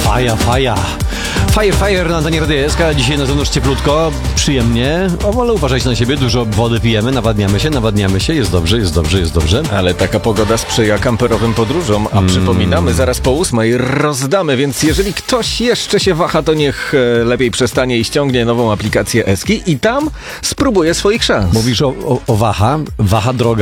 Faja. Fire na antenie Radia SK. Dzisiaj na zewnątrz cieplutko, przyjemnie, ale uważajcie na siebie, dużo wody pijemy, nawadniamy się, jest dobrze. Ale taka pogoda sprzyja kamperowym podróżom, a przypominamy, zaraz po 8:00 rozdamy, więc jeżeli ktoś jeszcze się waha, to niech lepiej przestanie i ściągnie nową aplikację Eski i tam spróbuje swoich szans. Mówisz o waha droga.